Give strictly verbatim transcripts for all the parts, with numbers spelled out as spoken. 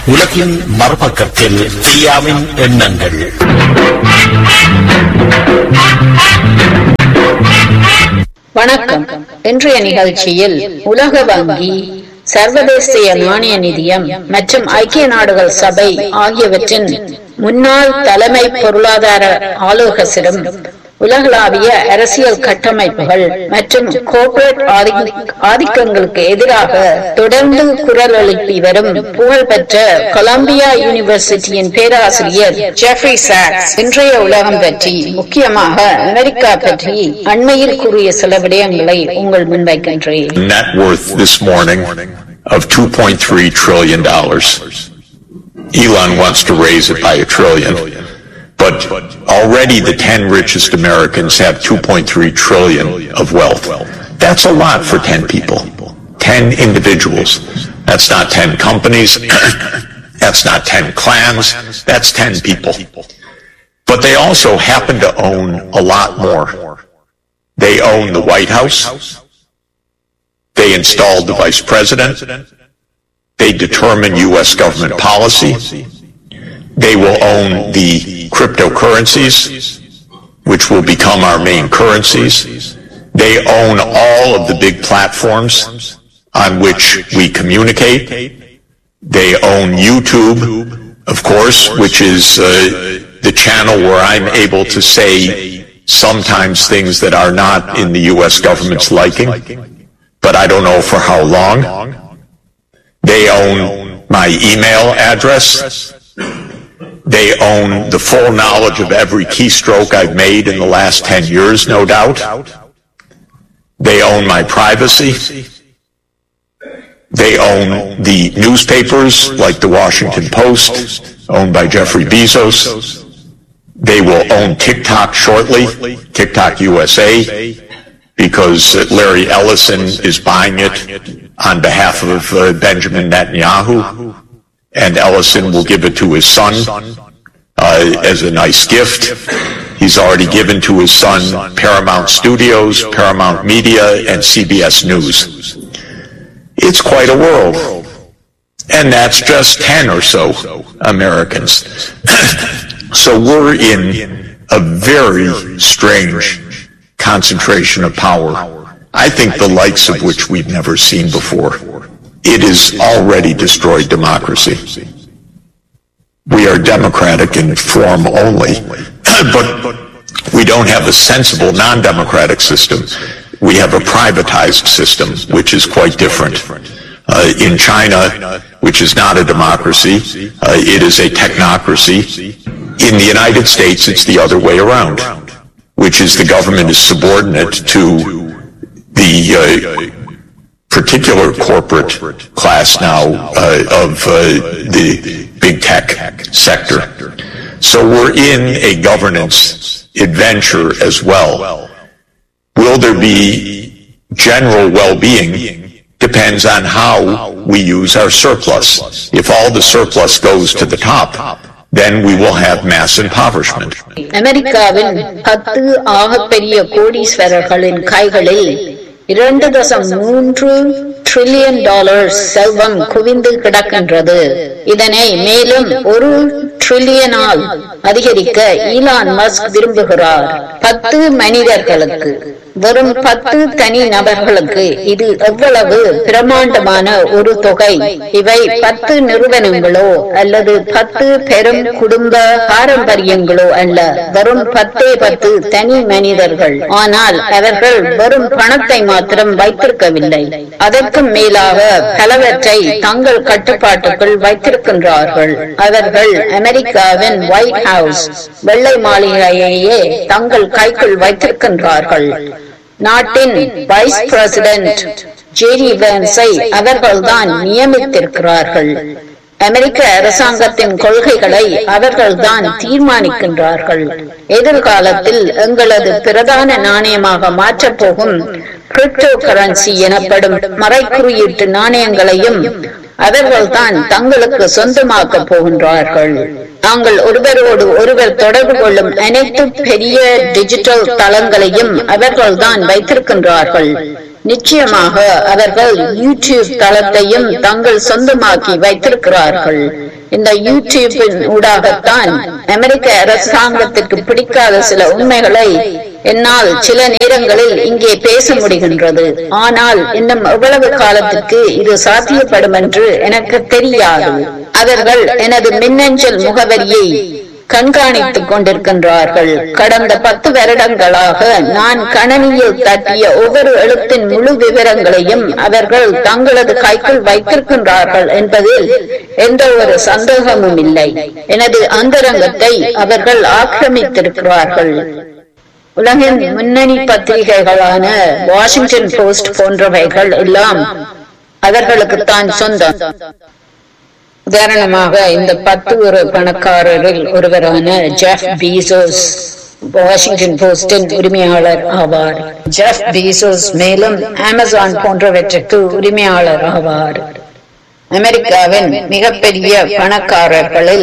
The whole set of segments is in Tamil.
உலகின் மறுபக்கத்தில் தியாவின் எண்ணங்கள். வணக்கம். இன்றைய நிகழ்ச்சியில் உலக வங்கி, சர்வதேச நாணய நிதியம் மற்றும் ஐக்கிய நாடுகள் சபை ஆகியவற்றின் முன்னாள் தலைமை பொருளாதார ஆலோசகரும் உலகளாவிய அரசியல் கட்டமைப்புகள் மற்றும் கோர்ப்பரேட் ஆதிக்கங்களுக்கு எதிராக தொடர்ந்து குரல் எழுப்பி வரும் புகழ்பெற்ற கொலம்பியா யூனிவர்சிட்டியின் பேராசிரியர் ஜெஃப்ரி சாக்ஸ் இன்றைய உலகம் பற்றி, முக்கியமாக அமெரிக்கா பற்றி அண்மையில் கூறிய சில விடயங்களை உங்கள் முன்வைக்கின்றேன். Net worth this morning of two point three trillion dollars. Elon wants to raise it by a trillion. But already the ten richest Americans have two point three trillion of wealth. That's a lot for ten people, ten individuals. That's not ten companies. That's not ten clans. That's ten people. But they also happen to own a lot more. They own the White House. They installed the vice president. They determine U S government policy. They will own the cryptocurrencies, which will become our main currencies. They own all of the big platforms on which we communicate. They own YouTube, of course, which is uh, the channel where I'm able to say sometimes things that are not in the U S government's liking, but I don't know for how long. They own my email address. They own the full knowledge of every keystroke I've made in the last ten years, no doubt. They own my privacy. They own the newspapers like the Washington Post, owned by Jeffrey Bezos. They will own TikTok shortly, TikTok U S A, because Larry Ellison is buying it on behalf of uh, Benjamin Netanyahu. And Ellison will give it to his son uh, as a nice gift. He's already given to his son Paramount Studios, Paramount Media, and C B S News. It's quite a world. And that's just ten or so Americans. So we're in a very strange concentration of power. I think the likes of which we've never seen before. It has already destroyed democracy. We are democratic in form only, but we don't have a sensible non-democratic system. We have a privatized system, which is quite different. Uh, in China, which is not a democracy, uh, it is a technocracy. In the United States, it's the other way around, which is the government is subordinate to the uh, particular corporate class now uh, of uh, the big tech sector. So we're in a governance adventure as well. Will there be general well-being? Depends on how we use our surplus. If all the surplus goes to the top, then we will have mass impoverishment. அமெரிக்காவின் பத்து ஆகப்பெரிய கோடீஸ்வரர்களின் கைகளில் இரண்டு தசம் மூன்று டிரில்லியன் டாலர் செல்வம் குவிந்து கிடக்கின்றது. இதனை மேலும் ஒரு டிரில்லியனால் அதிகரிக்க ஈலான் மஸ்க் விரும்புகிறார். பத்து மனிதர்களுக்கு, வெறும் பத்து தனி நபர்களுக்கு இது எவ்வளவு பிரமாண்டமான ஒரு தொகை! இவை பத்து நிறுவனங்களோ அல்லது பத்து பெரும் குடும்ப பாரம்பரியங்களோ அல்ல, வெறும் பத்தே பத்து தனி மனிதர்கள். ஆனால் அவர்கள் வெறும் பணத்தை மாத்திரம் வைத்திருக்கவில்லை, அதற்கும் மேலாக பலவற்றை தங்கள் கட்டுப்பாட்டுக்குள் வைத்திருக்கின்றார்கள். அவர்கள் அமெரிக்காவின் ஒயிட் ஹவுஸ், வெள்ளை மாளிகையையே தங்கள் கைக்குள் வைத்திருக்கின்றார்கள். நாட்டின் வைஸ் பிரசிடென்ட் ஜெரி வேன்ஸை அவர்கள்தான் நியமித்திருக்கிறார்கள். அமெரிக்க அரசாங்கத்தின் கொள்கைகளை அவர்கள்தான் தீர்மானிக்கின்றார்கள். எதிர்காலத்தில் எங்களது பிரதான நாணயமாக மாற்றப்போகும் கிரிப்டோ கரன்சி எனப்படும் மறைக்குறியீட்டு நாணயங்களையும் அவர்கள் தான் தங்களுக்கு சொந்தமாக்க போகின்றார்கள். நாங்கள் ஒருவரோடு ஒருவர் தொடர்பு கொள்ளும் அனைத்து பெரிய டிஜிட்டல் தளங்களையும் அவர்கள் தான் வைத்திருக்கின்றார்கள். நிச்சயமாக அவர்கள் யூடியூப் தளத்தையும் தங்கள் சொந்தமாக்கி வைத்திருக்கிறார்கள். இந்த யூடியூபின் ஊடாகத்தான் அமெரிக்க அரசாங்கத்திற்கு பிடிக்காத சில உண்மைகளை என்னால் சில நேரங்களில் இங்கே பேச முடிகின்றது. ஆனால் இன்னும் எவ்வளவு காலத்திற்கு இது சாத்தியப்படும் என்று எனக்கு தெரியாது. அவர்கள் எனது மின்னஞ்சல் முகவரியை கண்காணித்துக் கொண்டிருக்கின்றார்கள். கடந்த பத்து வருடங்களாக நான் கணனியில் தட்டிய ஒவ்வொரு எழுத்தின் முழு விவரங்களையும் அவர்கள் தங்களது கைக்குள் வைத்திருக்கின்றார்கள் என்பதில் எந்த ஒரு சந்தேகமும் இல்லை. எனது அந்தரங்கத்தை அவர்கள் ஆக்கிரமித்திருக்கிறார்கள். உலகின் முன்னணி பத்திரிகைகளான வாஷிங்டன் போஸ்ட் போன்றவைகள் எல்லாம் அவர்களுக்குத்தான் சொந்தம். உதாரணமாக இந்த பத்து ஒரு பணக்காரரில் ஒருவரான ஜெஃப் பீசோஸ் வாஷிங்டன் போஸ்டின் உரிமையாளர் ஆவார். ஜெஃப் பீசோஸ் மேலும் அமேசான் போன்றவற்றுக்கு உரிமையாளர் ஆவார். அமெரிக்காவின் மிகப்பெரிய பணக்காரர்களில்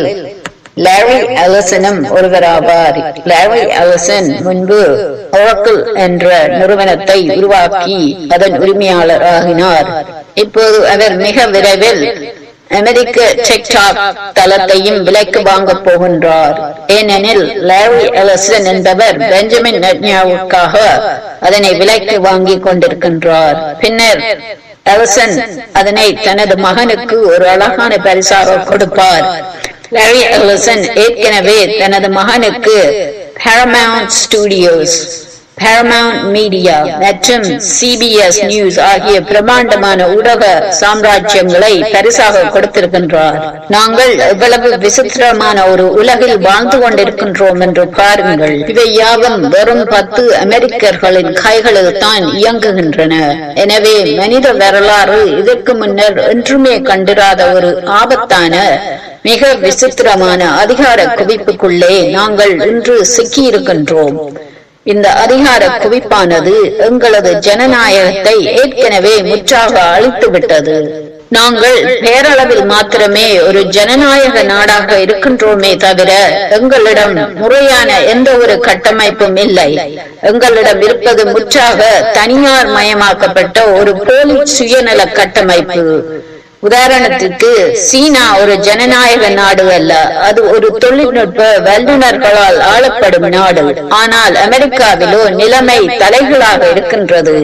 லாரி எலிசனும் ஒருவராவார். லாரி எலிசன் முன்பு Oracle என்ற நிறுவனத்தை உருவாக்கி அதன் உரிமையாளர் ஆகினார். இப்போது அவர் மிக விரைவில் அமெரிக்க டிக்டாக் தளத்தையும் விலைக்கு வாங்க போகின்றார். ஏனெனில் லாரி எலிசன் என்பவர் பெஞ்சமின் நெட்னியாவுக்காக அதனை விலைக்கு வாங்கி கொண்டிருக்கின்றார். பின்னர் எலிசன் அதனை தனது மகனுக்கு ஒரு அழகான பரிசாக கொடுப்பார். லாரி எலிசன் ஏற்கனவே தனது மகனுக்கு Paramount Studios, Paramount Media மற்றும் சி பி எஸ் நியூஸ் ஆகிய பிரமாண்டமான ஊடக சாம்ராஜ்யங்களை பரிசாக கொடுத்திருக்கின்றார். நாங்கள் எவ்வளவு விசித்திரமான ஒரு உலகில் வாழ்ந்து கொண்டிருக்கின்றோம் என்று பாருங்கள். இவை யாவும் வெறும் பத்து அமெரிக்கர்களின் கைகளில் தான் இயங்குகின்றன. எனவே மனித வரலாறு இதற்கு முன்னர் என்றுமே கண்டிராத ஒரு ஆபத்தான மிக விசித்திரமான அதிகார குவிப்புக்குள்ளே நாங்கள் இன்று சிக்கியிருக்கின்றோம். இந்த அதிகார குவிப்பானது எங்களது ஜனநாயகத்தை ஏற்கனவே முற்றாக அழித்துவிட்டது. நாங்கள் பேரளவில் மாத்திரமே ஒரு ஜனநாயக நாடாக இருக்கின்றோமே தவிர எங்களிடம் முறையான எந்த ஒரு கட்டமைப்பும் இல்லை. எங்களிடம் இருப்பது முற்றாக தனியார் மயமாக்கப்பட்ட ஒரு போலி சுயநல கட்டமைப்பு. உதாரணத்திற்கு சீனா ஒரு ஜனநாயக நாடு அல்ல, அது ஒரு தொழில்நுட்ப வல்லுநர்களால் ஆளப்படும் நாடு. ஆனால் அமெரிக்காவிலோ நிலைமை தலைகளாக இருக்கின்றது.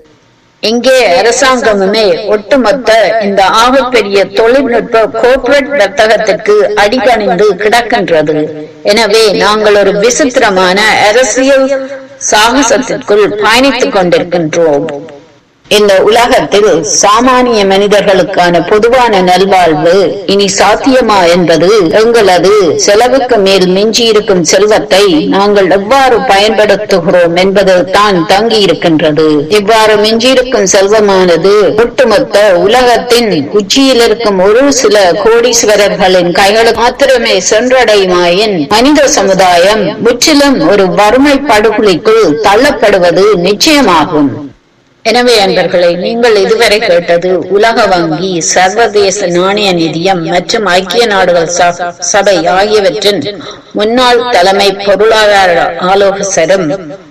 இங்கே அரசாங்கமுமே ஒட்டுமொத்த இந்த ஆகப்பெரிய தொழில்நுட்ப கோர்ப்பரேட் வர்த்தகத்துக்கு அடிபணிந்து கிடக்கின்றது. எனவே நாங்கள் ஒரு விசித்திரமான அரசியல் சாகசத்திற்குள் பயணித்துக் கொண்டிருக்கின்றோம். இந்த உலகத்தில் சாமானிய மனிதர்களுக்கான பொதுவான நல்வாழ்வு இனி சாத்தியமா என்பது எங்களது செலவுக்கு மேல் மிஞ்சியிருக்கும் செல்வத்தை நாங்கள் எவ்வாறு பயன்படுத்துகிறோம் என்பதில் தான் தங்கி இருக்கின்றது. இவ்வாறு மிஞ்சியிருக்கும் செல்வமானது ஒட்டுமொத்த உலகத்தின் உச்சியில் இருக்கும் ஒரு சில கோடீஸ்வரர்களின் கைகளுக்கு மாத்திரமே சென்றடையுமாயின் மனித சமுதாயம் முற்றிலும் ஒரு வறுமை படுகொலைக்குள் தள்ளப்படுவது நிச்சயமாகும். எனவே அன்பர்களை, நீங்கள் இதுவரை கேட்டது உலக வங்கி, சர்வதேச நாணய நிதியம் மற்றும் ஐக்கிய நாடுகள் சபை ஆகியவற்றின் முன்னாள் தலைமை பொருளாதார ஆலோசகரும்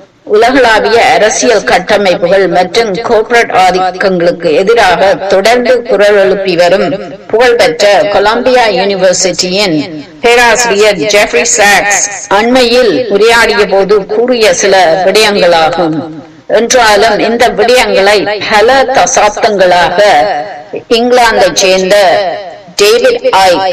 உலகளாவிய அரசியல் கட்டமைப்புகள் மற்றும் கோர்ப்பரேட் ஆதிக்கங்களுக்கு எதிராக தொடர்ந்து குரல் எழுப்பி வரும் புகழ்பெற்ற கொலம்பியா யூனிவர்சிட்டியின் பேராசிரியர் ஜெஃப்ரி சாக்ஸ் அண்மையில் உரையாடிய போது கூறிய சில விடயங்களாகும். என்றாலும் இந்த விடயங்களை பல தசாப்தங்களாக இங்கிலாந்தைச் சேர்ந்த டேவிட் ஐக்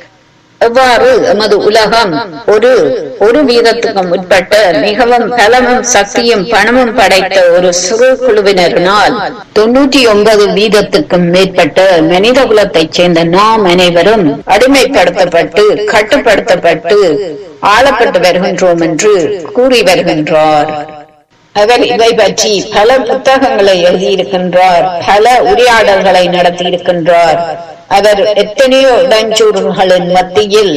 எவ்வாறு எமது உலகம் ஒரு ஒரு வீதத்துக்கும் உட்பட்ட மிகவும் பலமும் சக்தியும் பணமும் படைத்த ஒரு சிறு குழுவினரினால் தொன்னூற்றி ஒன்பது வீதத்துக்கும் மேற்பட்ட மனித குலத்தைச் சேர்ந்த நாம் அனைவரும் அடிமைப்படுத்தப்பட்டு கட்டுப்படுத்தப்பட்டு ஆளப்பட்டு வருகின்றோம் என்று கூறி வருகின்றார். அவர் இவை பற்றி பல புத்தகங்களை எழுதியிருக்கின்றார், பல உரையாடல்களை நடத்தியிருக்கின்றார். அவர் எத்தனையோ இடைஞ்சூறுகளின் மத்தியில்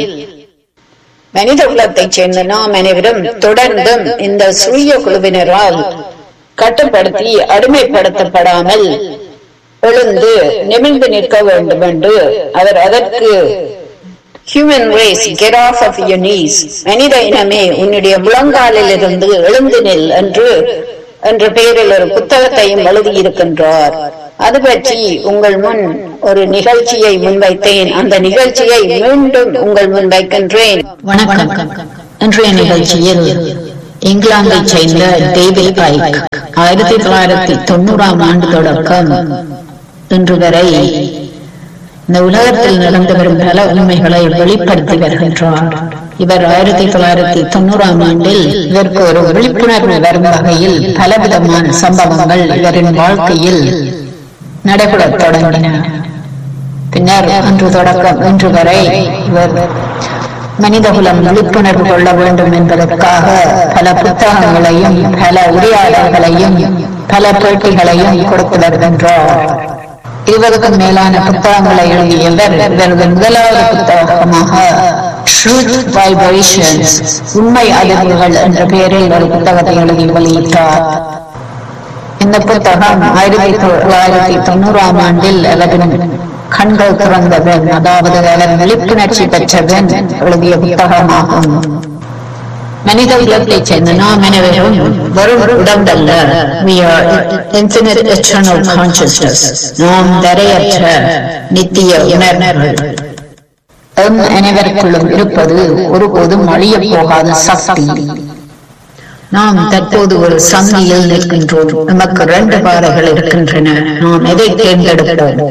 மனித குலத்தைச் சேர்ந்த நாம் அனைவரும் தொடர்ந்தும் இந்த சுய குழுவினரால் கட்டுப்படுத்தி அடிமைப்படுத்தப்படாமல் எழுந்து நிமிர்ந்து நிற்க வேண்டும் என்று அவர் அதற்கு human race get off of your knees, மனித இனமே உன்னுடைய முழங்காலில் இருந்து எழுந்து நில் என்று என்ற பெயரில் ஒரு புத்தகத்தையும் எழுதியிருக்கின்றார். அது பற்றி உங்கள் முன் ஒரு நிகழ்ச்சியை முன்வைத்தேன். அந்த நிகழ்ச்சியை மீண்டும் உங்கள் முன் வைக்கின்றேன். வணக்கம். இன்றைய நிகழ்ச்சியில் இங்கிலாந்தைச் சேர்ந்த டேவிட் ஐக் ஆயிரத்தி தொள்ளாயிரத்தி தொண்ணூறாம் ஆண்டு தொடக்கம் இன்று வரை இந்த உலகத்தில் நடந்து வரும் பல உண்மைகளை வெளிப்படுத்தி வருகின்றார். இவர் ஆயிரத்தி தொள்ளாயிரத்தி தொண்ணூறாம் ஆண்டில் இதற்கு ஒரு விழிப்புணர்வு வரும் வகையில் பலவிதமான சம்பவங்கள் இவரின் வாழ்க்கையில் நடைபெறத் தொடங்கின. பின்னர் அன்று தொடக்கம் இன்று வரை இவர் மனிதகுலம் விழிப்புணர்வு கொள்ள வேண்டும் என்பதற்காக பல புத்தகங்களையும் பல உரையாடல்களையும் பல பேட்டிகளையும் கொடுத்து வருகின்றார். இருபதுக்கும் மேலான புத்தகங்களை எழுதியவர் இவரது முதலாவது புத்தகமாக ட்ரூத் வைப்ரேஷன்ஸ், உண்மை அதிர்வுகள் என்ற பெயரில் ஒரு புத்தகத்தை எழுதி வெளியிட்டார். இந்த புத்தகம் ஆயிரத்தி தொள்ளாயிரத்தி தொண்ணூறாம் ஆண்டில் அவரின் கண்கள் திறந்தவன், அதாவது அவர் விழிப்புணர்ச்சி பெற்றவன் எழுதிய புத்தகமாகும். மனித குலத்தைச் சேர்ந்த நாம் அனைவரும் வெறும் உடம்பல்ல, we are infinite eternal consciousness, நாம் தரையற்ற நித்திய உணர்வுகள். எம் அனைவருக்குள்ளும் இருப்பது ஒருபோதும் அழியப் போகாத சக்தி. நாம் தற்போது ஒரு சங்கியில் நிற்கின்றோம். நமக்கு இரண்டு பாதைகள் இருக்கின்றன. நாம் எதை தேர்ந்தெடுப்போம்?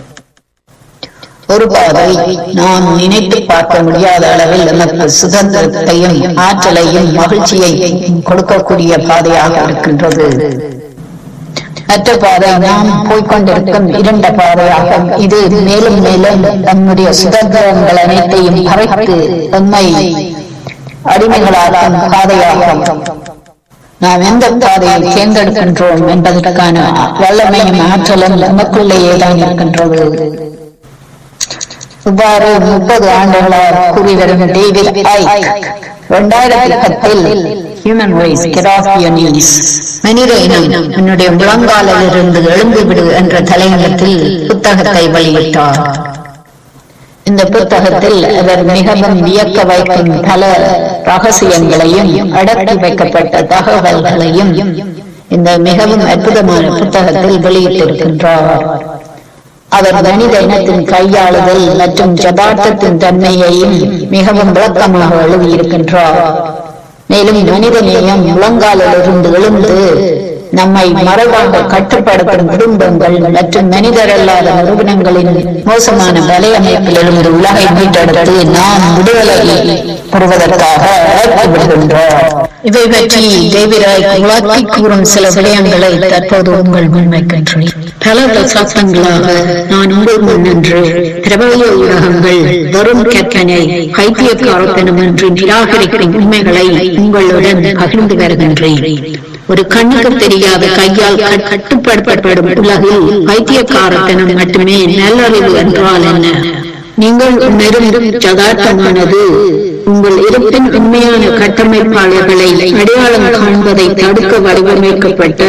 ஒரு பாதை நாம் நினைத்து பார்க்க முடியாத அளவில் நமக்கு சுதந்திரத்தையும் ஆற்றலையும் மகிழ்ச்சியையும் கொடுக்கக்கூடிய பாதையாக இருக்கின்றது. மற்ற பாதை நாம் போய்கொண்டிருக்கும் இரண்ட பாதையாகும். இது மேலும் மேலும் நம்முடைய சுதந்திரங்கள் அனைத்தையும் பறைத்து நம்மை அடிமைகளாகும் பாதையாகும். நாம் எந்த பாதையை தேர்ந்தெடுக்கின்றோம் என்பதற்கான வல்லமையும் ஆற்றலும் நமக்குள்ளேயே தான் இருக்கின்றது. இவ்வாறு முப்பது ஆண்டுகளாக கூறி வரும் டேவிட் ஐக் இரண்டாயிரத்தி பத்தில் human rice get of your knees, மனித இனம் என்னுடைய முழங்காலில் இருந்து எழுந்து விடு என்ற தலையங்கத்தில் புத்தகத்தை வெளியிட்டார். இந்த புத்தகத்தில் அவர் மிகவும் வியக்க வைக்கும் பல ரகசியங்களையும் அடக்கி வைக்கப்பட்ட தகவல்களையும் இந்த மிகவும் அற்புதமான புத்தகத்தில் வெளியிட்டிருக்கின்றார். அவர் மனித இனத்தின் கையாளுதல் மற்றும் ஜபார்த்தத்தின் தன்மையையும் மிகவும் விளக்கமாக எழுதியிருக்கின்றார். மேலும் மனித நேயம் முழங்காலில் இருந்து எழுந்து நம்மை மறைவாக கட்டுப்படுத்தும் குடும்பங்கள் மற்றும் மனிதர் அல்லாத நிறுவனங்களின் மோசமான வலையமைப்பிலிருந்து உலகை மீட்டெடுத்து நாம் விடுதலை பெறுவதற்காக விடுகின்றோம். இவை பற்றி டேவிட் ஐக் விளக்கி கூறும் சில விடயங்களை தற்போது உங்கள் முன்வைக்கின்றேன். பல தசாப்தங்களாக நான் உங்கள் முன் நின்று பிரபல ஊடகங்கள் வரும் கற்பனை பைத்தியக்காரத்தனம் என்று நிராகரிக்கும் உண்மைகளை உங்களுடன் பகிர்ந்து வருகின்றேன். ஒரு கண்ணுக்கு தெரியாத கையால் கட்டுப்படுத்தப்படும் உலகில் பைத்தியக்காரத்தனம் மட்டுமே நல்லறிவு என்றால் என்ன? நீங்கள் உணரும் யதார்த்தமானது உங்கள் இருப்பின் உண்மையான கட்டமைப்பாளர்களை அடையாளம் காண்பதை தடுக்க வடிவமைக்கப்பட்ட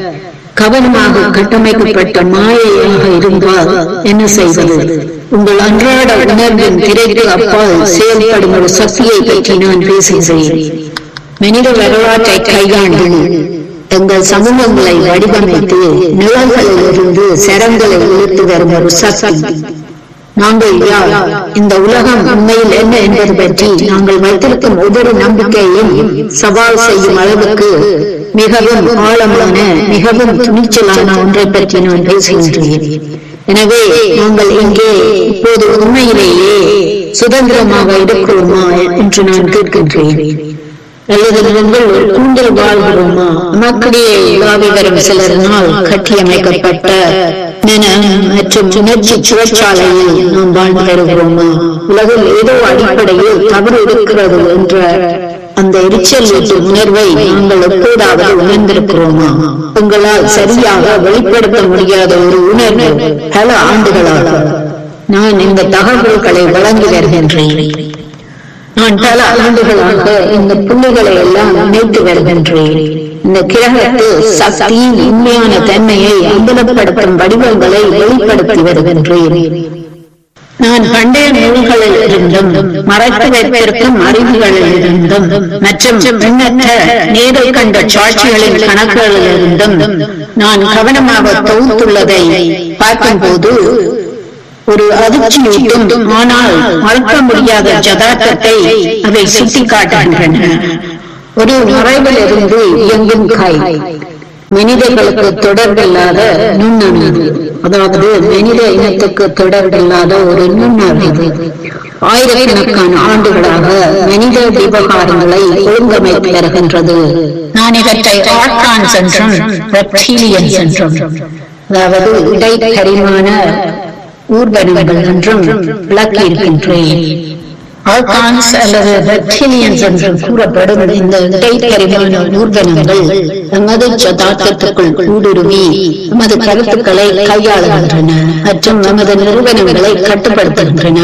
கவனமாக கட்டமைக்கப்பட்ட மாயையாக இருந்தால் என்ன செய்வது? உங்கள் அன்றாட உணர்வின் திரைக்கு அப்பால் செயல்படும் ஒரு சக்தியை பற்றி நான் பேசுகிறேன். மனித வரலாற்றை கையாண்டு எங்கள் சமூகங்களை வடிவமைத்து நிலங்களில் இருந்து சரங்களை இழுத்து வரும் ஒரு சக்தி. நாங்கள் யார்? இந்த உலகம் உண்மையில் என்ன என்பது பற்றி நாங்கள் வைத்திருக்கும் ஒவ்வொரு நம்பிக்கையும் சவால் செய்யும் அளவுக்கு மிகவும் ஆழமான மிகவும் துணிச்சலான ஒன்றை பற்றி நான் பேசுகின்றேன். எனவே நாங்கள் இங்கே இப்போது உண்மையிலேயே சுதந்திரமாக இருக்கிறோமா என்று நான் கேட்கின்றேன். அல்லது நாங்கள் ஒரு கூண்டல் வாழ்கிறோமா? மக்களிடையே உலாவி வரும் சிலரினால் கட்டியமைக்கப்பட்ட மற்றும் உணர்ச்சி சிறைச்சாலையில் நாம் வாழ்ந்து வருகிறோமா? உலகில் ஏதோ அடிப்படையில் தவறு இருக்கிறது என்ற அந்த எரிச்சல் ஊட்டும் உணர்வை நாங்கள் எப்போதாவது உணர்ந்திருக்கிறோமா? உங்களால் சரியாக வெளிப்படுத்த முடியாத ஒரு உணர்வு பல ஆண்டுகளாக நான் இந்த தகவல்களை வழங்கி வருகின்றேன். நான் பல ஆண்டுகளாக இந்த புள்ளிகளை எல்லாம் நினைத்து வருகின்றேன். இந்த கிரகத்து சக்தியின் உண்மையான தன்மையை அம்பலப்படுத்தும் வடிவங்களை வெளிப்படுத்தி வருகின்றேன். நான் பண்டைய நூல்களில் இருந்தும் மறைத்து வைத்திருக்கும் அறிவுகளில் இருந்தும் மற்றும் எண்ணற்ற நேரில் கண்ட சாட்சிகளின் கணக்குகளில் இருந்தும் நான் கவனமாக தொகுத்துள்ளதை பார்க்கும்போது ஒரு அதிர்ச்சியூட்டும் ஆனால் மறக்க முடியாத யதார்த்தத்தை அவை சுட்டிக்காட்டுகின்றன. ஒரு மறைவில் இருந்து இயங்கும் கை மனிதர்களுக்கு தொடர்பில்லாத நுண்ணறிவு, அதாவது மனித இனத்துக்கு தொடர்பில்லாத ஒரு நுண்ணறிவு ஆயிரக்கணக்கான ஆண்டுகளாக மனித விவகாரங்களை ஒழுங்கமைத்து வருகின்றது. நான் இவற்றை ஆர்கான்ஸ் என்றும் ரெப்டிலியன்ஸ் என்றும், அதாவது இடைப்பரிமாண ஊர்வனங்கள் என்றும் விளக்கி இருக்கின்றேன். ஆர்கான்ஸ் அல்லது ரெப்டிலியன்ஸ் என்று கூறப்படும் இந்த இடைப்பரிமாண ஊர்வனங்கள் நமது யதார்த்தத்துக்குள் ஊடுருவி நமது கருத்துக்களை கையாளுகின்றன மற்றும் நமது நிறுவனங்களை கட்டுப்படுத்துகின்றன.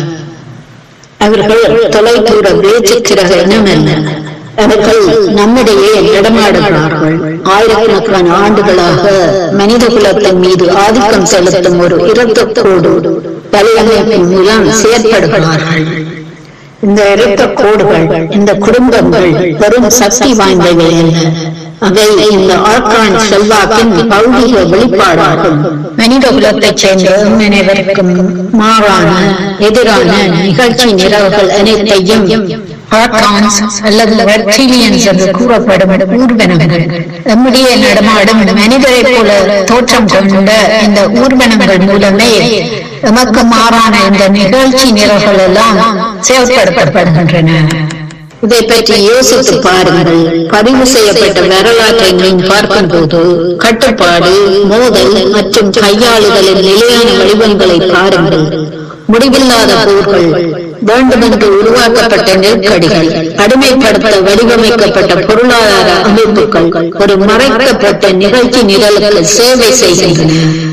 அவர்கள் தொலைதூர வேற்றுக்கிரக இனமல்ல, அவர்கள் நம்மிடையே நடமாடுகிறார்கள். ஆயிரக்கணக்கான ஆண்டுகளாக மனித குலத்தின் மீது ஆதிக்கம் செலுத்தும் ஒரு இரத்தத்தோடு வலையமைப்பின் மூலம் செயற்படுகிறார்கள். இந்த இரத்த கோடுகள், இந்த குடும்பங்கள் வெறும் சக்தி வாய்ந்தவை அல்ல, அவை இந்த ஆர்கான் செல்வாக்கின் பௌதிக வெளிப்பாடாகும். மனித குலத்தைச் சேர்ந்த அனைவருக்கும் மாறான எதிரான நிகழ்ச்சி நிரல்கள் அனைத்தையும் ஆர்கான்ஸ் அல்லது ரெப்டிலியன்ஸ் என்று கூறப்படும் ஊர்வனங்கள் நம்முடைய நடமாடும் மனிதரை போல தோற்றம் கொண்ட இந்த ஊர்வனங்கள் மூலமே எமக்கு மாறான இந்த நிகழ்ச்சி நிரல்கள் எல்லாம் செயல்படுத்தப்படுகின்றன. இதை பற்றி யோசித்து பாருங்கள். பதிவு செய்யப்பட்ட வரலாற்றை நீங்கள் பார்க்கும் போது கட்டுப்பாடு, மோதல் மற்றும் கையாளுதலின் நிலையான வடிவங்களை பாருங்கள். முடிவில்லாத போர்கள், வேண்டுமென்று உருவாக்கப்பட்ட நெருக்கடிகள், அடிமைப்படுத்த வடிவமைக்கப்பட்ட பொருளாதார அமைப்புகள் ஒரு மறைக்கப்பட்ட நிகழ்ச்சி நிரலுக்கு சேவை செய்கின்றன.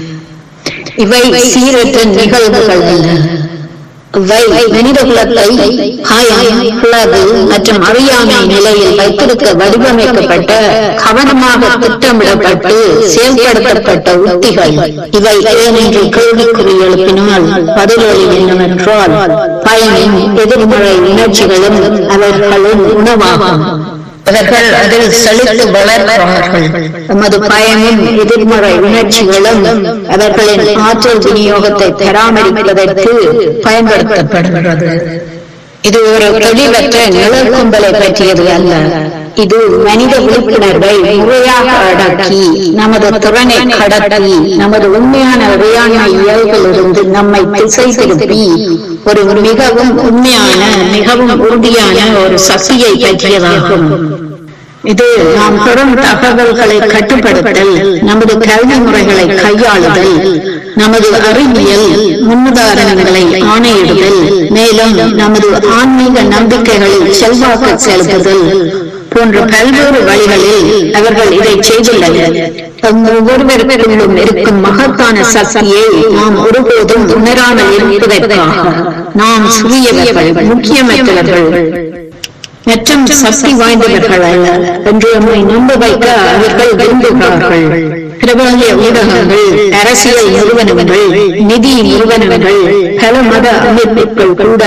இவை சீரற்ற நிகழ்வுகள் அல்ல, இவை மனித குலத்தை காயம், பிளவு மற்றும் அறியாமை நிலையில் வைத்திருக்க வடிவமைக்கப்பட்ட, கவனமாக திட்டமிடப்பட்டு செயல்படுத்தப்பட்ட உத்திகள். இவை ஏனென்று கேள்விக்குறி எழுப்பினால் பதிலொலி என்னவென்றால் பயனும் எதிர்மறை உணர்ச்சிகளும் அவர்களின் உணவாகும். அவர்கள் அதில் செலுத்து வளர்க்கிறார்கள். நமது பயனும் எதிர்மறை உணர்ச்சிகளும் அவர்களின் ஆற்றல் விநியோகத்தை பராமரிப்பதற்கு பயன்படுத்தப்படுகிறது. இது ஒரு தெளிவற்ற நிழல் கும்பலை பற்றியது அல்ல. இது மனித விழிப்புணர்வை முறையாக அடக்கி, நமது திறனை கடத்தி, நமது உண்மையான இறையாண்மை இயல்பிலிருந்து நம்மை திசை திருப்பி ஒரு மிகவும் உண்மையான, மிகவும் உறுதியான ஒரு சக்தியை பற்றியதாகும். இது நாம் பெறும் தகவல்களை கட்டுப்படுத்தல், நமது கல்வி முறைகளை கையாளுதல், நமது அறிவியல் முன்னுதாரணங்களை ஆணையிடுதல், மேலும் நமது ஆன்மீக நம்பிக்கைகளில் செல்வாக்கு செலுத்துதல் போன்ற பல்வேறு வழிகளில் அவர்கள் இதை செய்துள்ளனர். ஒவ்வொருவருக்கும் இருக்கும் மகத்தான சக்தியை நாம் ஒருபோதும் உணராமல் இருப்பதற்காக நாம் சிறியவர்கள், முக்கியமற்றவர்கள் மற்றும் சக்தி வாய்ந்தவர்கள் அல்ல என்று நம்மை நம்ப வைக்க அவர்கள் விரும்புகிறார்கள். பிரபல ஊடகங்கள், அரசியல் நிறுவனங்கள், நிதி நிறுவனங்கள், பல மத அமைப்புகள் கூட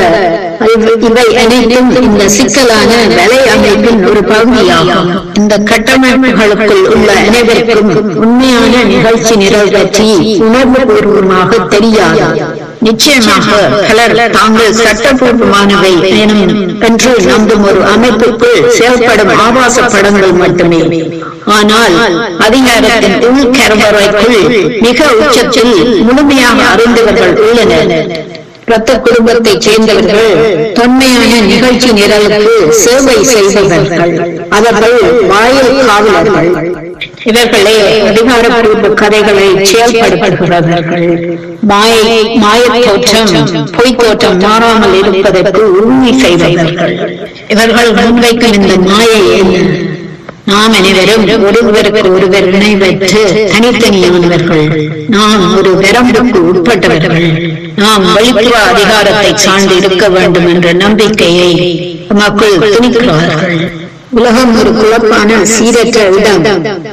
இவை அனைத்தும் இந்த சிக்கலான வலை அமைப்பின் ஒரு பகுதியாகும். இந்த கட்டமைப்புகளுக்குள் உள்ள அனைவருக்கும் உண்மையான நிகழ்ச்சி நிரல் பற்றி உணர்வு பூர்வமாக தெரியாது. நிச்சயமாக பலர் தாங்கள் சட்டப்பூர்வமானவை என்று நம்பும் ஒரு அமைப்புக்குள் செயல்படும் ஆபாச படங்கள் மட்டுமே. ஆனால் அதிகாரத்தின் உள்கரவறைக்குள் மிக உச்சத்தில் முழுமையாக அறிந்தவர்கள் உள்ளனர். இரத்த குடும்பத்தைச் சேர்ந்தவர்கள், தொன்மையான நிகழ்ச்சி நிரலுக்கு சேவை செய்பவர்கள், அவர்கள் வாயில் காவலர்கள். இவர்களே அதிகாரப்பூர்வ கதைகளை செயல்படுத்துகிறவர்கள். மாயை மாயத் தோற்றம், பொய் தோற்றம் மாறாமல் இருப்பதற்கு உறுதி செய்தவர்கள். இவர்கள் முன்வைக்கும் இந்த மாயை என்ன? நாம் அனைவரும் ஒருவருக்கு ஒருவர் இணைவற்று தனித்தனியானவர்கள். நாம் ஒரு வரம்புக்கு உட்பட்டவர்கள். நாம் வெளிப்புற அதிகாரத்தை சார்ந்து இருக்க வேண்டும் என்ற நம்பிக்கையை மக்கள் திணிக்கிறார்கள். உலகம் ஒரு குழப்பான சீரற்ற இடம்.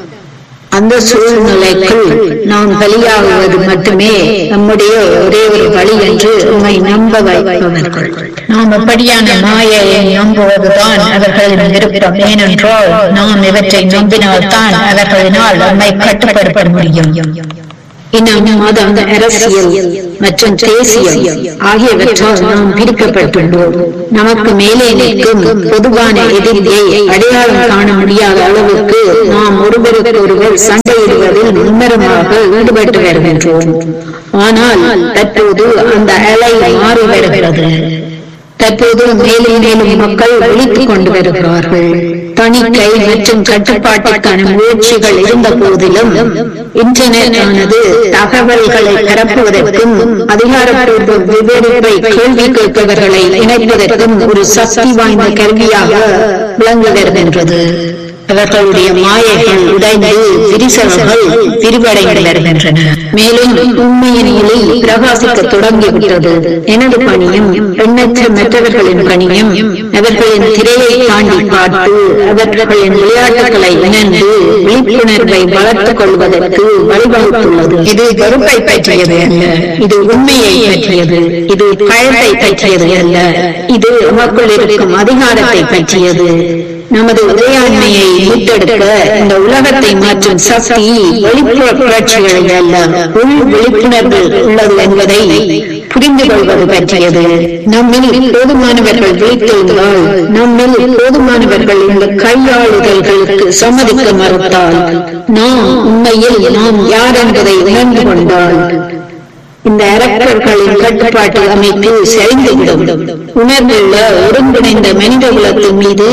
அந்த சூழ்நிலைக்குள் நாம் பலியாகுவது மட்டுமே நம்முடைய ஒரே ஒரு வழி என்று உண்மை நம்ப வைப்பவர்கள். நாம் அப்படியான மாயையை நம்புவதுதான் அவர்களின் விருப்பம். ஏனென்றால் நாம் இவற்றை நம்பினால்தான் அவர்களினால் நம்மை கட்டுப்படுத்த முடியும். இனம், மதம், அரசியல் மற்றும் தேசியம் ஆகியவற்றால் நாம் பிரிக்கப்பட்டுள்ளோம். நமக்கு மேலே நிற்கும் பொதுவான எதிரியை அடையாளம் காண முடியாத அளவுக்கு நாம் ஒருவருக்கு ஒருவர் சண்டையிடுவதில் மும்மரமாக ஈடுபட்டு வருகின்றோம். ஆனால் தற்போது அந்த அலை மாறி வருகிறது. தற்போது மேலும் மேலும் மக்கள் விழித்துக் கொண்டு வருகிறார்கள். தணிக்கை மற்றும் கட்டுப்பாட்டுக்கான முயற்சிகள் இருந்த போதிலும் இன்டர்நெட் ஆனது தகவல்களை பரப்புவதற்கும் அதிகாரப்பூர்வ விவரிப்பை கேள்வி கேட்பவர்களை இணைப்பதற்கும் ஒரு சக்தி வாய்ந்த கருவியாக விளங்கி வருகின்றது. அவர்களுடைய மாயைகள் உடைந்து விரிசல்கள் விரிவடைந்து வருகின்றன. மேலும் உண்மையின் ஒளி பிரகாசிக்க தொடங்கிவிட்டது. எனது பணியும் எண்ணற்ற மற்றவர்களின் பணியும் அவர்களின் திரையை தாண்டி பார்த்து அவர்களின் விளையாட்டுகளை இணைந்து விழிப்புணர்வை வளர்த்துக் கொள்வதற்கு வழிவகுத்துள்ளது. இது வெறுப்பை பற்றியது அல்ல, இது உண்மையை பற்றியது. இது பயத்தை பற்றியது அல்ல, இது நமக்குள் இருக்கும் அதிகாரத்தை பற்றியது. நமது உதயாண்மையை மீட்டெடுக்க இந்த உலகத்தை மாற்றும் சக்தி வெளிப்புற புரட்சிகளை அல்ல, உள் விழிப்புணர்வு உள்ளது என்பதை புரிந்து கொள்வது பற்றியது. நம்மில் போதுமானவர்கள் விழித்திருந்தால், நம்மில் போதுமானவர்கள் இந்த கையாளுதல்களுக்கு சம்மதிக்க மறுத்தால், நாம் உண்மையில் நாம் யார் என்பதை உணர்ந்து கொண்டால், இந்த அரக்கர்களின் கட்டுப்பாட்டு அமைப்பு சரிந்துவிடும். உணர்வுள்ள ஒருங்கிணைந்த மனித குலத்தின் மீது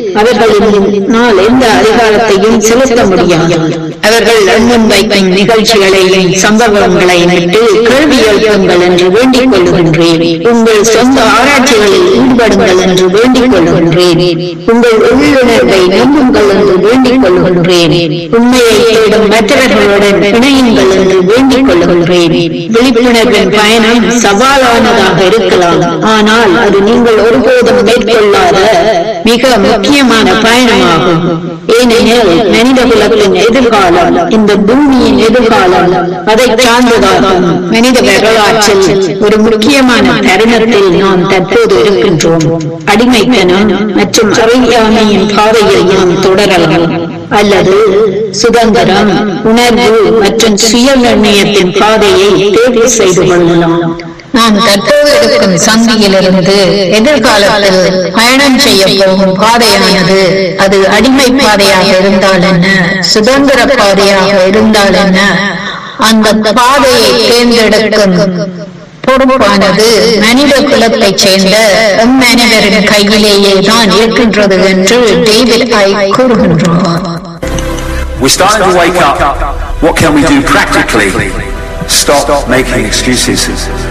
அவர்களினால் எந்த அதிகாரத்தையும் செலுத்த முடியாது. அவர்கள் எண்ணம் வைக்கும் நிகழ்ச்சிகளையும் சம்பவங்களையும் விட்டு கேள்வி எழுப்புங்கள் என்று வேண்டிக் கொள்ளுகின்றேன். உங்கள் சொந்த ஆராய்ச்சிகளில் ஈடுபடுங்கள் என்று வேண்டிக் கொள்ளுகின்றேன். உங்கள் உள்ளுணர்வை நம்புங்கள் என்று வேண்டிக் கொள்ளுகின்றேன். உண்மையை தேடும் மற்றவர்களுடன் இணையுங்கள் என்று வேண்டிக் கொள்ளுகின்றேன். விழிப்புணர்வின் பயணம் சவாலானதாக இருக்கலாம், ஆனால் அது நீங்கள் ஒருபோதும் மேற்கொள்ளாத மிக முக்கியமான பயணமாகும். ஏனெனில் மனித குலத்தின் எதிர்காலம், இந்த பூமியின் எதிர்காலம் அதை சார்ந்ததாகும். மனித வரலாற்றில் ஒரு முக்கியமான தருணத்தில் நாம் தற்போது இருக்கின்றோம். அடிமைத்தனம் மற்றும் அறியாமையின் பாதையில் நாம் தொடரலாம், அல்லது சுதந்திரம், உணர்வு மற்றும் சுய நிர்ணயத்தின் பாதையை தேர்வு செய்து கொள்ளலாம். நாம் தற்போது இருக்கும் சந்தியிலிருந்து எதிர்காலத்தில் பயணம் செய்ய போகும் பாதையானது அது அடிமை பாதையாக இருந்தால் என்ன, சுதந்திர பாதையாக இருந்தால் என்ன, அந்த பாதையை தேர்ந்தெடுக்கும் பொறுப்பானது மனித குலத்தைச் சேர்ந்த மனிதரின் கையிலேயே தான் இருக்கின்றது என்று டேவிட் ஐக் கூறுகின்றார். We're starting to wake up. What can we do practically? Stop making excuses.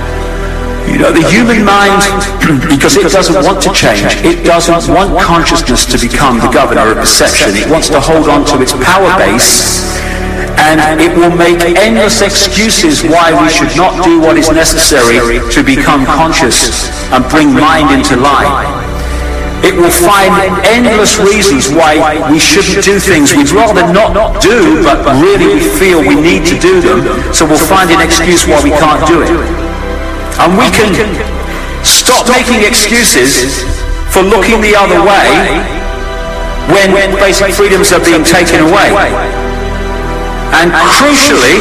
You know, the human mind, because it doesn't want to change, it doesn't want consciousness to become the governor of perception. It wants to hold on to its power base, and it will make endless excuses why we should not do what is necessary to become conscious and bring mind into line. It will find endless reasons why we shouldn't do things we'd rather not do, but really we feel we need to do them, so we'll find an excuse why we can't do it. And we can stop making excuses for looking the other way when basic freedoms are being taken away. And crucially,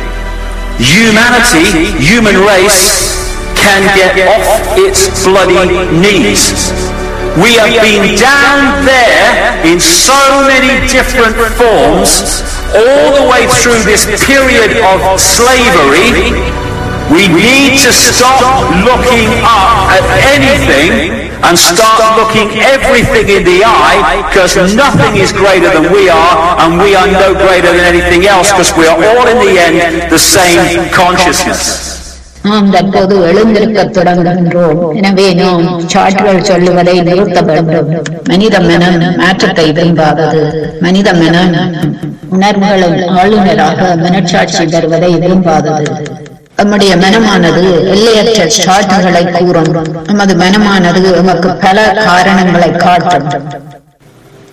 humanity, human race, can get off its bloody knees. We have been down there in so many different forms all the way through this period of slavery. We need to stop looking up at anything and start looking everything in the eye, because nothing is greater than we are, and we are no greater than anything else, because we are all in the end the same consciousness. நாம் தற்போது எழுந்திருக்க தொடங்குகின்றோம். எனவே நாம் சாற்றுகள் சொல்லுவதை நிறுத்த வேண்டும். மனித மனம் மாற்றத்தை விரும்பாதது. மனித மனம் உணர்வுகளின் ஆளுநராக மனச்சாட்சி தருவதை விரும்பாதது. நம்முடைய மனமானது எல்லையற்ற சாட்டுகளை கூறும். நமது மனமானது நமக்கு பல காரணங்களை காட்டும்.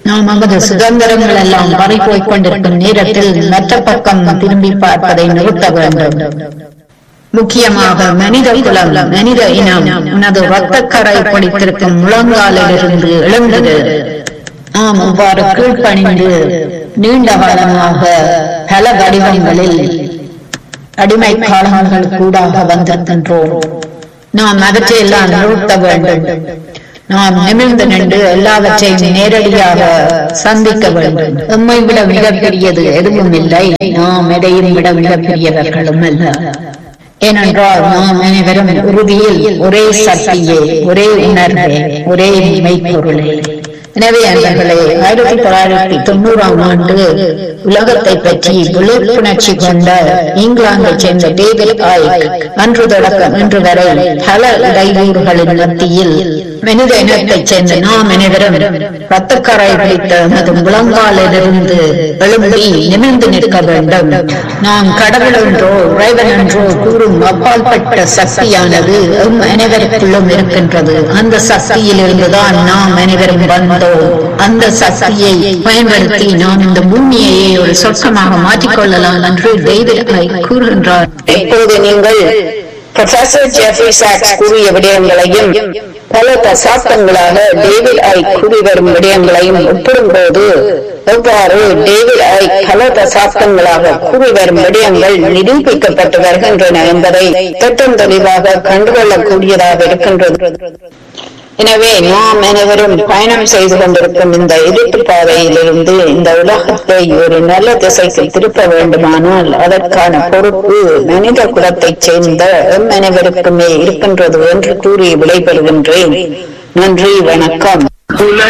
நாம் நமது சுதந்திரங்கள் எல்லாம் பறிபோய்க் கொண்டிருக்கும் நேரத்தில் மற்ற பக்கம் திரும்பி பார்ப்பதை நிறுத்த வேண்டும். முக்கியமாக மனித குலம், மனித இனம் உனது ரத்தக்கரை பிடித்திருக்கும் முழங்காலிலிருந்து எழுந்தது. நாம் இவ்வாறு கீழ்ப்பணிந்து நீண்ட காலமாக பல வடிவங்களில் அடிமை காலங்கள் கூடாக வந்திருக்கின்றோம். நாம் அவற்றையெல்லாம் நிறுத்த வேண்டும். நாம் நிமிர்ந்து நின்று எல்லாவற்றையும் நேரடியாக சந்திக்க வேண்டும். நம்மை விட மிகப்பெரியது எதுவும் இல்லை, நாம் எதையும் விட மிகப்பெரியவர்களும் அல்ல. ஏனென்றால் நாம் அனைவரும் உறுதியில் ஒரே சக்தியே, ஒரே உணர்வே, ஒரே மெய்ப்பொருளே. எனவே அன்பர்களே, ஆயிரத்தி தொள்ளாயிரத்தி தொண்ணூறாம் ஆண்டு உலகத்தை பற்றி விழிப்புணர்ச்சி கொண்ட இங்கிலாந்தைச் சேர்ந்த டேவிட் ஐக் அன்று தொடக்கம் இன்று வரை பல இடையூறுகளின் மத்தியில் மனித இனத்தைச் சேர்ந்த நாம் அனைவரும் ரத்தக்கரை பிடித்த நமது முழங்காலிலிருந்து எழும்பி நிமிர்ந்து நிற்க வேண்டும். நாம் கடவுள் என்றோ இறைவன் என்றோ கூறும் அப்பாற்பட்ட சக்தியானது எம் அனைவருக்குள்ளும் இருக்கின்றது. அந்த சக்தியில் இருந்துதான் நாம் அனைவரும் வந்தோம். அந்த சக்தியை பயன்படுத்தி நாம் இந்த பூமியையே ஒரு சொர்க்கமாக மாற்றிக்கொள்ளலாம் என்று டேவிட் ஐக் கூறுகின்றார். இப்போது நீங்கள் புரொஃபசர் ஜெஃப்ரி சாக்ஸ் கூறிய விடயங்களையும் பல தசாப்தங்களாக டேவிட் ஐக் கூறி வரும் விடயங்களையும் ஒப்பிடும்போது எவ்வாறு டேவிட் ஐக் பல தசாப்தங்களாக கூறி வரும் விடயங்கள் நிரூபிக்கப்பட்டு வருகின்றன என்பதை திட்டம் தெளிவாக கண்டுகொள்ளக்கூடியதாக இருக்கின்றது. எனவே நாம் அனைவரும் பயணம் செய்து கொண்டிருக்கும் இந்த இருட்டு பாதையிலிருந்து இந்த உலகத்தை ஒரு நல்ல திசைக்கு திருப்ப வேண்டுமானால் அதற்கான பொறுப்பு மனித குலத்தைச் சேர்ந்த எம் அனைவருக்குமே இருக்கின்றது என்று கூறி விடைபெறுகின்றேன். நன்றி, வணக்கம்.